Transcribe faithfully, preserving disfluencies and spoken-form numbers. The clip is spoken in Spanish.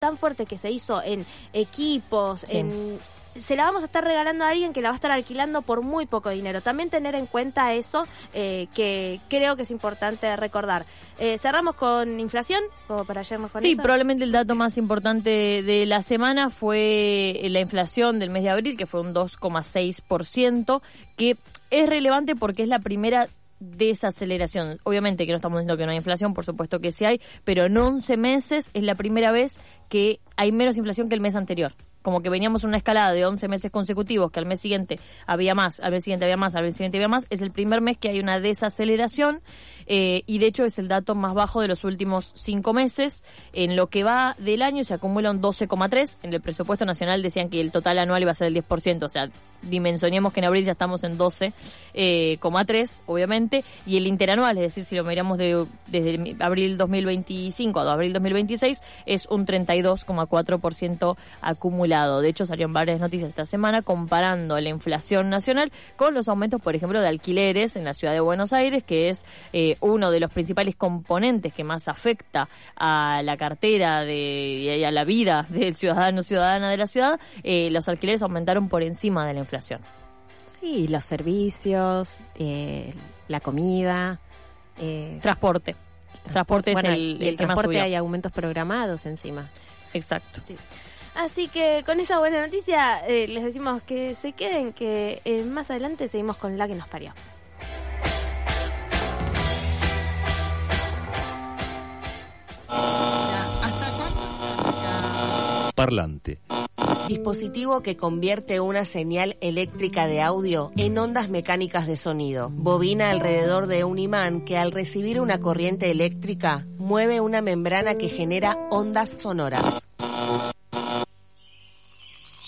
tan fuerte que se hizo en equipos, sí. en... se la vamos a estar regalando a alguien que la va a estar alquilando por muy poco dinero. También tener en cuenta eso, eh, que creo que es importante recordar. Eh, cerramos con inflación, como para llegarnos con sí, eso. Sí, probablemente el dato más importante de la semana fue la inflación del mes de abril, que fue un dos coma seis por ciento, que es relevante porque es la primera desaceleración. Obviamente que no estamos diciendo que no hay inflación, por supuesto que sí hay, pero en once meses es la primera vez que hay menos inflación que el mes anterior. Como que veníamos en una escalada de once meses consecutivos, que al mes siguiente había más, al mes siguiente había más, al mes siguiente había más. Es el primer mes que hay una desaceleración, eh, y de hecho es el dato más bajo de los últimos cinco meses. En lo que va del año se acumula un doce coma tres. En el presupuesto nacional decían que el total anual iba a ser el diez por ciento, o sea, dimensionemos que en abril ya estamos en doce coma tres, obviamente, y el interanual, es decir, si lo miramos de, desde abril dos mil veinticinco a abril dos mil veintiséis, es un treinta y dos coma cuatro por ciento acumulado. De hecho, salieron varias noticias esta semana comparando la inflación nacional con los aumentos, por ejemplo, de alquileres en la ciudad de Buenos Aires, que es eh, uno de los principales componentes que más afecta a la cartera de, y a la vida del ciudadano o ciudadana de la ciudad. Eh, los alquileres aumentaron por encima de la inflación. Sí, los servicios, eh, la comida, eh, transporte. Transporte, Transporte bueno, es el, el, el que más transporte subió. hay aumentos programados encima. Exacto. Sí. Así que con esa buena noticia eh, les decimos que se queden, que eh, más adelante seguimos con La que nos parió. Parlante. Dispositivo que convierte una señal eléctrica de audio en ondas mecánicas de sonido. Bobina alrededor de un imán que al recibir una corriente eléctrica mueve una membrana que genera ondas sonoras.